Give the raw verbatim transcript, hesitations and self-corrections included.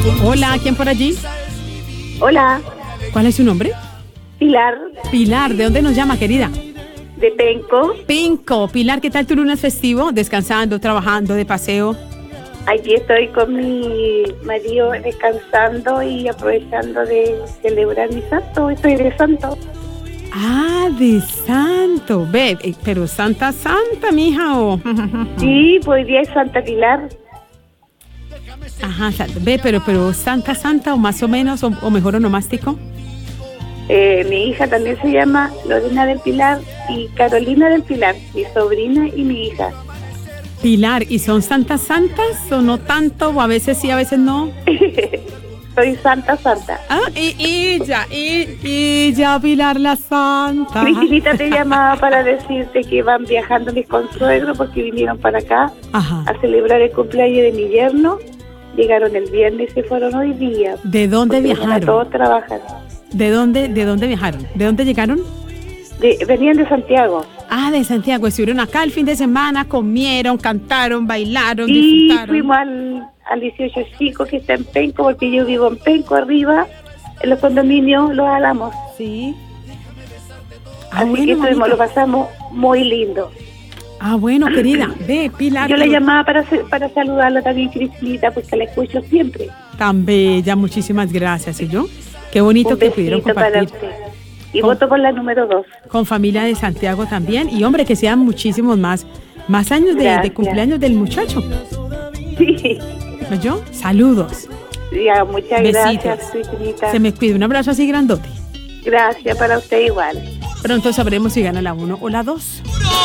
Hola, ¿quién por allí? Hola, ¿Cuál es su nombre? Pilar, Pilar, ¿de dónde nos llama, querida? de Penco. Pinco. Pilar, ¿qué tal tu lunes festivo? ¿Descansando, trabajando, de paseo? Aquí estoy con mi marido descansando y aprovechando de celebrar mi santo. Estoy de santo. Ah, de santo. Ve, eh, pero Santa Santa, mija, o... Sí, pues hoy día es Santa Pilar. Ajá, sa- ve, pero, pero Santa Santa, o más o menos, o, o mejor onomástico. Eh, mi hija también se llama Lorena del Pilar y Carolina del Pilar, mi sobrina y mi hija. Pilar, ¿y son Santas Santas o no tanto? O a veces sí, a veces no. Soy Santa Santa. Ah, y, y ya, y, y ya, Pilar la Santa. Cristinita te llamaba para decirte que van viajando mis consuegros porque vinieron para acá Ajá. a celebrar el cumpleaños de mi yerno. Llegaron el viernes y se fueron hoy día. ¿De dónde Porque mañana viajaron? todos trabajan. ¿De dónde, de dónde viajaron? ¿De dónde llegaron? De- venían de Santiago. Ah, de Santiago. Estuvieron acá el fin de semana, comieron, cantaron, bailaron, Y disfrutaron. fuimos al, al dieciocho Chico que está en Penco, porque yo vivo en Penco arriba, en los condominios Los Álamos. Sí. Ah, Así bueno, que estuvimos, mamita. lo pasamos muy lindo. Ah, bueno, querida. Ve, Pilar. Yo le pero llamaba para se- para saludarla también, Cristinita, porque la escucho siempre. Tan bella, muchísimas gracias. ¿Y yo? Qué bonito Un que pudieron besito para compartir usted. Y Con- voto por la número dos. con familia de Santiago también. Y hombre, que sean muchísimos más, más años de, de Gracias. cumpleaños del muchacho. Sí. ¿No yo? Saludos. Ya, muchas Besitos. gracias, Cristinita. Se me cuida. Un abrazo así grandote. Gracias para usted igual. Pronto sabremos si gana la uno o la dos.